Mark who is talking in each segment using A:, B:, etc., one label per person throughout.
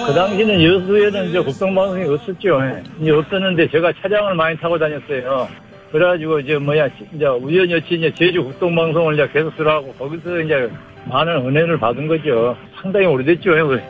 A: 그 당시는 여수에는 이제 국동방송이 없었죠. 이제 없었는데 제가 차량을 많이 타고 다녔어요. 그래가지고 이제 우연히 이제 제주 국동방송을 이제 계속 쓰라고 거기서 이제 많은 은혜를 받은 거죠. 상당히 오래됐죠.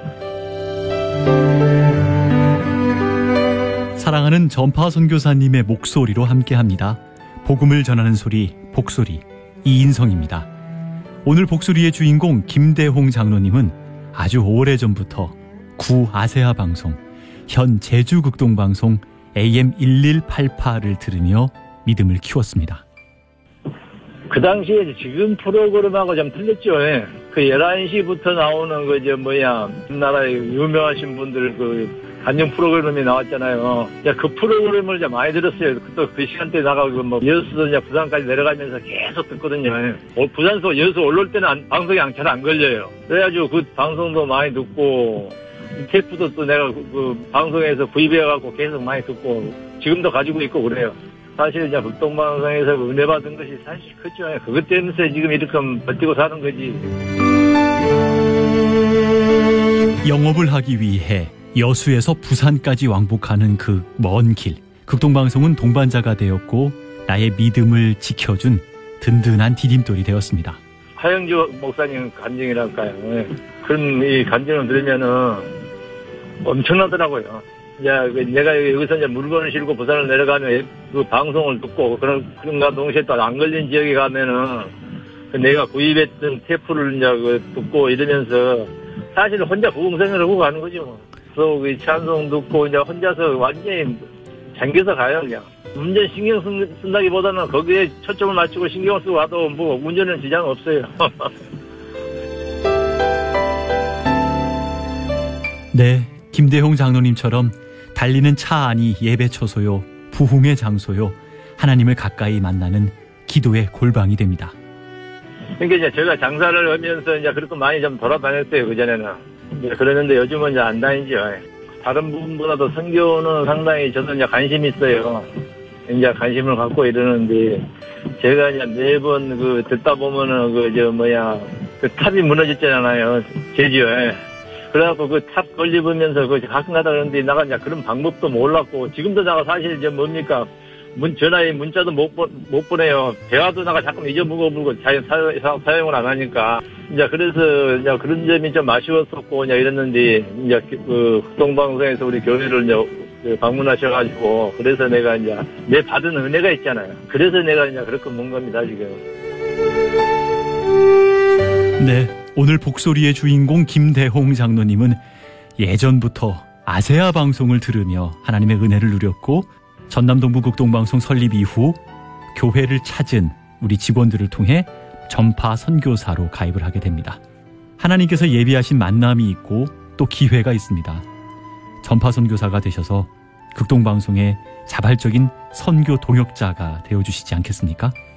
B: 사랑하는 전파 선교사님의 목소리로 함께합니다. 복음을 전하는 소리, 복소리 이인성입니다. 오늘 복소리의 주인공 김대홍 장로님은 아주 오래전부터 구 아세아 방송, 현 제주 극동방송 AM 1188을 들으며 믿음을 키웠습니다.
A: 그 당시에 지금 프로그램하고 좀 틀렸죠. 그 11시부터 나오는 우리나라에 유명하신 분들 간증 프로그램이 나왔잖아요. 그 프로그램을 이제 많이 들었어요. 또 그 시간대에 나가고 여수도 이제 부산까지 내려가면서 계속 듣거든요. 부산서 여수 올라올 때는 방송이 잘 안 걸려요. 그래가지고 그 방송도 많이 듣고 테이프도 또 내가 그 방송에서 구입해갖고 계속 많이 듣고 지금도 가지고 있고 그래요. 사실 이제 극동방송에서 은혜 받은 것이 사실 크죠. 그것 때문에 지금 이렇게 버티고 사는 거지.
B: 영업을 하기 위해 여수에서 부산까지 왕복하는 그 먼 길. 극동방송은 동반자가 되었고 나의 믿음을 지켜준 든든한 디딤돌이 되었습니다.
A: 하영주 목사님 간증이랄까요. 그런 이 간증을 들으면은 엄청나더라고요. 내가 여기서 이제 물건을 싣고 부산을 내려가면 그 방송을 듣고 그런가 동시에 또 안 걸린 지역에 가면은 내가 구입했던 테이프를 이제 듣고 이러면서 사실 혼자 부흥생을 하고 가는 거죠. 그래서 그 찬송 듣고 이제 혼자서 완전히 잠겨서 가요, 그냥. 운전 신경 쓴다기보다는 거기에 초점을 맞추고 신경을 쓰고 와도 운전은 지장 없어요.
B: 네, 김대홍 장로님처럼 달리는 차 안이 예배 처소요, 부흥의 장소요, 하나님을 가까이 만나는 기도의 골방이 됩니다.
A: 그러니까 이제 제가 장사를 하면서 이제 그렇게 많이 좀 돌아다녔어요, 그전에는. 그랬는데 요즘은 이제 안 다니죠. 다른 부분보다도 선교는 상당히 저도 이제 관심이 있어요. 이제 관심을 갖고 이러는데, 제가 이제 매번 듣다 보면은 그 탑이 무너졌잖아요, 제주에. 그래갖고 그 탑 걸리면서 가끔 가다 그러는데 나가 이제 그런 방법도 몰랐고, 지금도 나가 사실 이제 뭡니까? 전화에 문자도 못 보내요. 대화도 나가 자꾸 잊어먹고 사용을 안 하니까. 이제 그래서 이제 그런 점이 좀 아쉬웠었고, 이제 이랬는데, 이제 그 극동방송에서 우리 교회를 이제 방문하셔가지고, 그래서 내가 이제 내 받은 은혜가 있잖아요. 그래서 내가 이제 그렇게 본 겁니다, 지금.
B: 네. 오늘 복소리의 주인공 김대홍 장로님은 예전부터 아세아 방송을 들으며 하나님의 은혜를 누렸고, 전남동부 극동방송 설립 이후 교회를 찾은 우리 직원들을 통해 전파 선교사로 가입을 하게 됩니다. 하나님께서 예비하신 만남이 있고 또 기회가 있습니다. 전파 선교사가 되셔서 극동방송의 자발적인 선교 동역자가 되어주시지 않겠습니까?